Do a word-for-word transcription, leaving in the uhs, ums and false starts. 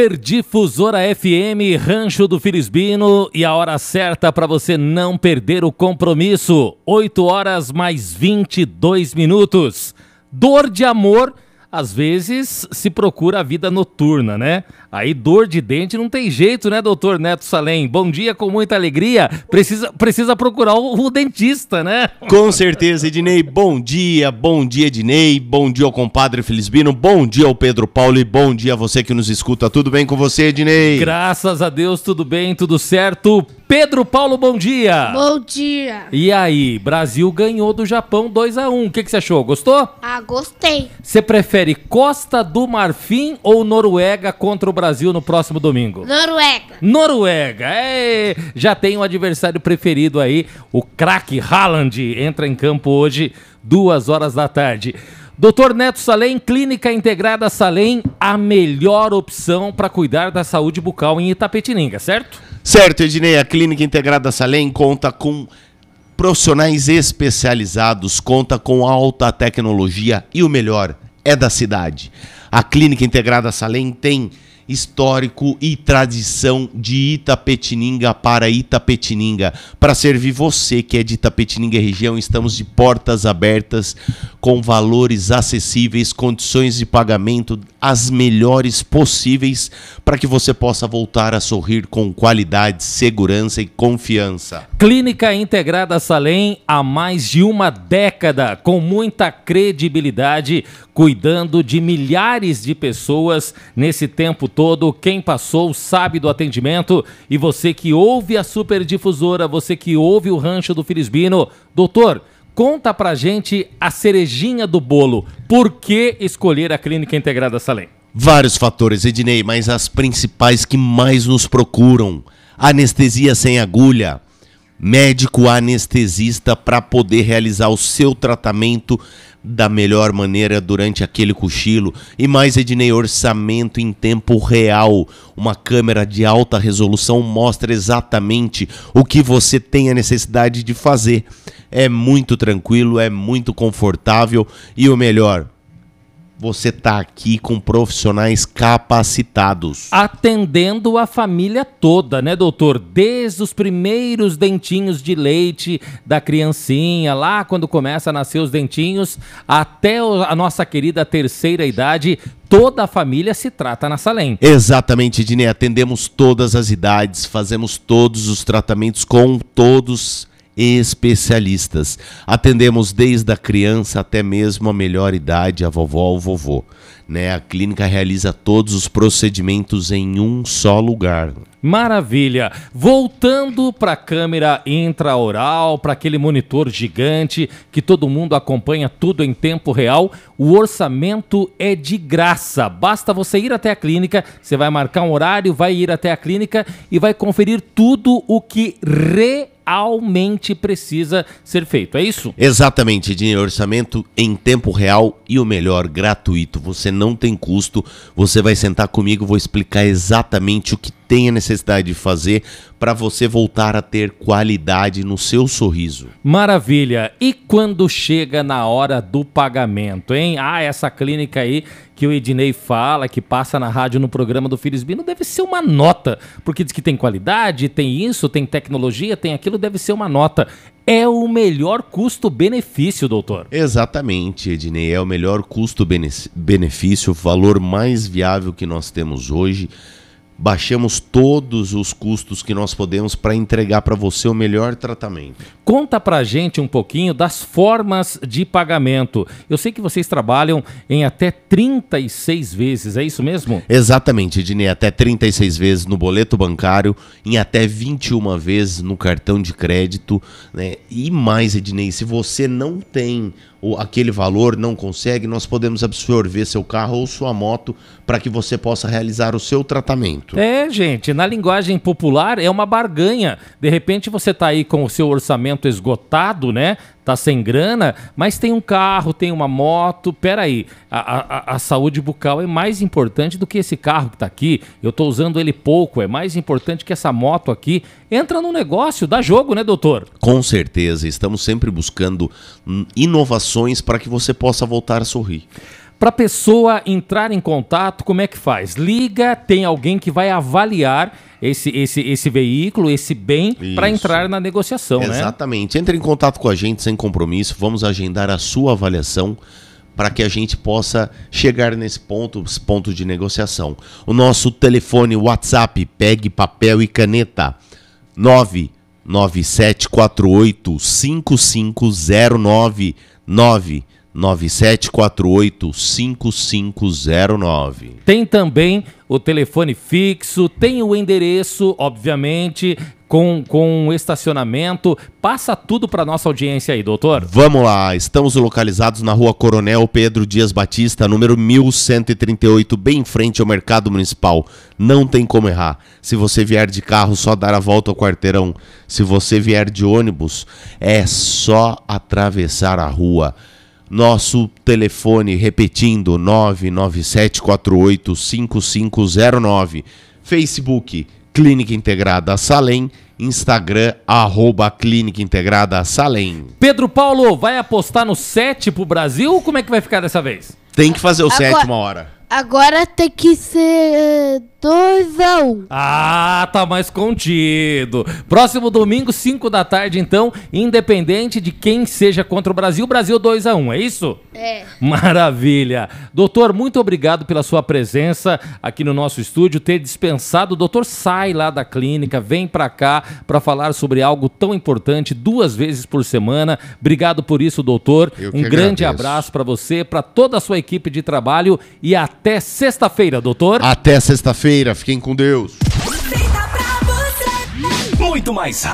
Difusora F M, Rancho do Filisbino, e a hora certa para você não perder o compromisso. oito horas mais vinte e dois minutos. Dor de amor, às vezes se procura a vida noturna, né? Aí dor de dente não tem jeito, né, doutor Neto Salem? Bom dia, com muita alegria. Precisa, precisa procurar o, o dentista, né? Com certeza, Ednei. Bom dia, bom dia, Ednei. Bom dia ao compadre Filisbino. Bom dia ao Pedro Paulo e bom dia a você que nos escuta. Tudo bem com você, Ednei? Graças a Deus, tudo bem, tudo certo. Pedro Paulo, bom dia. Bom dia. E aí, Brasil ganhou do Japão dois a um. O que, que você achou? Gostou? Ah, gostei. Você prefere Costa do Marfim ou Noruega contra o Brasil no próximo domingo? Noruega. Noruega, é, já tem um adversário preferido aí, o craque Haaland entra em campo hoje, duas horas da tarde. doutor Neto Salem, Clínica Integrada Salem, a melhor opção para cuidar da saúde bucal em Itapetininga, certo? Certo, Ednei, a Clínica Integrada Salem conta com profissionais especializados, conta com alta tecnologia e o melhor é da cidade. A Clínica Integrada Salem tem histórico e tradição de Itapetininga para Itapetininga. Para servir você que é de Itapetininga e região, estamos de portas abertas com valores acessíveis, condições de pagamento as melhores possíveis para que você possa voltar a sorrir com qualidade, segurança e confiança. Clínica Integrada Salem, há mais de uma década, com muita credibilidade, cuidando de milhares de pessoas nesse tempo todo. Quem passou sabe do atendimento, e você que ouve a Superdifusora, você que ouve o Rancho do Filisbino, doutor, conta pra gente a cerejinha do bolo. Por que escolher a Clínica Integrada Salem? Vários fatores, Ednei, mas as principais que mais nos procuram: anestesia sem agulha, médico anestesista para poder realizar o seu tratamento da melhor maneira durante aquele cochilo, e mais, Ednei, orçamento em tempo real. Uma câmera de alta resolução mostra exatamente o que você tem a necessidade de fazer. É muito tranquilo, é muito confortável e o melhor, você está aqui com profissionais capacitados. Atendendo a família toda, né, doutor? Desde os primeiros dentinhos de leite da criancinha, lá quando começa a nascer os dentinhos, até a nossa querida terceira idade, toda a família se trata na Salem. Exatamente, Ednei. Atendemos todas as idades, fazemos todos os tratamentos com todos especialistas. Atendemos desde a criança até mesmo a melhor idade, a vovó ou vovô, né? A clínica realiza todos os procedimentos em um só lugar. Maravilha! Voltando para a câmera intraoral, para aquele monitor gigante que todo mundo acompanha tudo em tempo real, o orçamento é de graça. Basta você ir até a clínica, você vai marcar um horário, vai ir até a clínica e vai conferir tudo o que realmente precisa ser feito, é isso? Exatamente, de orçamento em tempo real e o melhor, gratuito. Você não tem custo, você vai sentar comigo, vou explicar exatamente o que tem a necessidade de fazer para você voltar a ter qualidade no seu sorriso. Maravilha! E quando chega na hora do pagamento, hein? Ah, essa clínica aí que o Ednei fala, que passa na rádio no programa do Filisbino, deve ser uma nota, porque diz que tem qualidade, tem isso, tem tecnologia, tem aquilo, deve ser uma nota. É o melhor custo-benefício, doutor. Exatamente, Ednei, é o melhor custo-benefício, o valor mais viável que nós temos hoje. Baixamos todos os custos que nós podemos para entregar para você o melhor tratamento. Conta pra gente um pouquinho das formas de pagamento. Eu sei que vocês trabalham em até trinta e seis vezes, é isso mesmo? Exatamente, Ednei, até trinta e seis vezes no boleto bancário, em até vinte e uma vezes no cartão de crédito, né? E mais, Ednei, se você não tem o, aquele valor, não consegue, nós podemos absorver seu carro ou sua moto para que você possa realizar o seu tratamento. É, gente, na linguagem popular é uma barganha. De repente você tá aí com o seu orçamento esgotado, né? Tá sem grana, mas tem um carro, tem uma moto. Peraí, a, a, a saúde bucal é mais importante do que esse carro que tá aqui. Eu tô usando ele pouco, é mais importante que essa moto aqui. Entra no negócio, dá jogo, né, doutor? Com certeza, estamos sempre buscando inovações para que você possa voltar a sorrir. Para a pessoa entrar em contato, como é que faz? Liga, tem alguém que vai avaliar esse, esse, esse veículo, esse bem, para entrar na negociação, né? Exatamente. Entre em contato com a gente sem compromisso, vamos agendar a sua avaliação para que a gente possa chegar nesse ponto, esse ponto de negociação. O nosso telefone WhatsApp, pegue papel e caneta, nove nove sete quatro oito cinco cinco zero nove, nove nove sete quatro oito cinco cinco zero nove. Tem também o telefone fixo, tem o endereço, obviamente, com, com estacionamento. Passa tudo para nossa audiência aí, doutor. Vamos lá, estamos localizados na rua Coronel Pedro Dias Batista, número mil cento e trinta e oito, bem em frente ao Mercado Municipal. Não tem como errar. Se você vier de carro, só dar a volta ao quarteirão. Se você vier de ônibus, é só atravessar a rua. Nosso telefone, repetindo, nove nove sete quatro oito cinco cinco zero nove. Facebook, Clínica Integrada Salem. Instagram, arroba Clínica Integrada Salem. Pedro Paulo, vai apostar no sete pro Brasil ou como é que vai ficar dessa vez? Tem que fazer o Agora- sete uma hora. Agora tem que ser dois a um. Ah, tá mais contido. Próximo domingo, cinco da tarde, então, independente de quem seja contra o Brasil, Brasil dois a um, é isso? É. Maravilha. Doutor, muito obrigado pela sua presença aqui no nosso estúdio, ter dispensado. O doutor sai lá da clínica, vem pra cá para falar sobre algo tão importante duas vezes por semana. Obrigado por isso, doutor. Eu que Um grande agradeço. abraço para você, para toda a sua equipe de trabalho e até sexta-feira, doutor. Até sexta-feira, fiquem com Deus. Muito mais rápido.